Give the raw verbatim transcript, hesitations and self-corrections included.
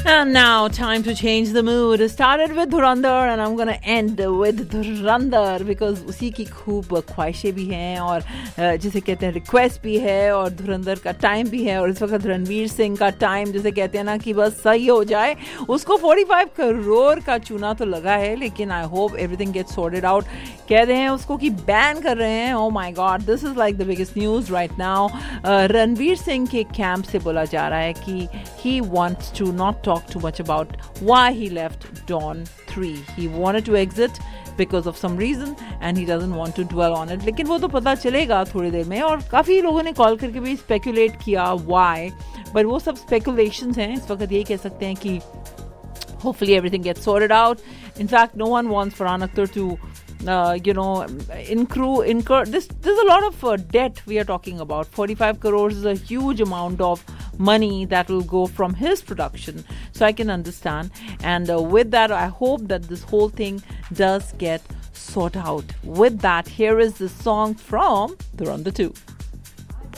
And now, time to change the mood. It started with Dhurandhar and I'm gonna end with Dhurandhar because उसी की खूब ख्वाहिशें भी हैं और जिसे कहते हैं रिक्वेस्ट भी है और धुरंधर का टाइम भी है और इस वक्त रणवीर सिंह का टाइम जिसे कहते हैं ना कि बस सही हो जाए. उसको पैंतालीस करोड़ का चूना तो लगा है लेकिन I hope everything gets sorted out. कह रहे हैं उसको कि बैन कर रहे हैं. Oh my God, this is like the biggest news right now. Ranveer Singh के कैंप से बोला जा रहा है कि he wants to not talk too much about why he left Dawn three. He wanted to exit because of some reason and he doesn't want to dwell on it. लेकिन वो तो पता चलेगा थोड़ी देर में. और काफ़ी लोगों ने कॉल करके भी स्पेकुलेट किया why, but वो सब speculations हैं. इस वक्त यही कह सकते हैं कि hopefully everything gets sorted out. In fact, no one wants Farhan Akhtar to Uh, you know, incur, incur this. There's a lot of uh, debt we are talking about. forty-five crores is a huge amount of money that will go from his production. So I can understand. And uh, with that, I hope that this whole thing does get sorted out. With that, here is the song from Dhurandhar two.